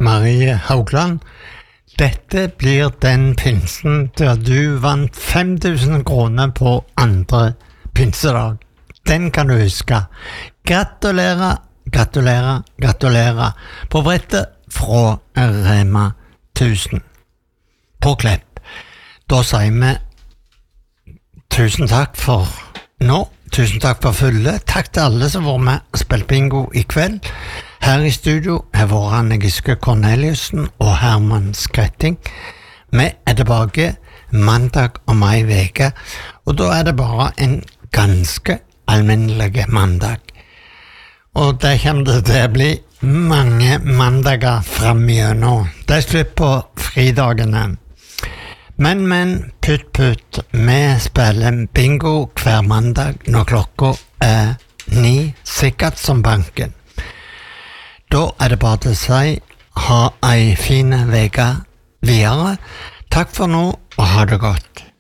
Marie Haugland. Dette blir den pinsen der du vant 5000 kroner på andre pinsedag. Den kan du huske. Gratulerer, gratulerer, gratulerer på brettet fra Rema 1000 på Klepp. Da sier vi tusen takk for nå. Tusen takk for fulle. Takk til alle som var med og spilte bingo i kveld. Her i studio har vært Anne Giske Corneliussen og Herman Skretting. Vi er tilbake mandag om ei veke, og da er det bare en ganske alminnelig mandag. Og det kommer det til å bli mange mandager fremigjennom. Det er slutt på fridagene. Men, putt, vi spiller bingo hver mandag når klokka er 9, sikkert som banken. Da er det bare til å si, ha ei fin veke videre. Takk for nå, og ha det godt.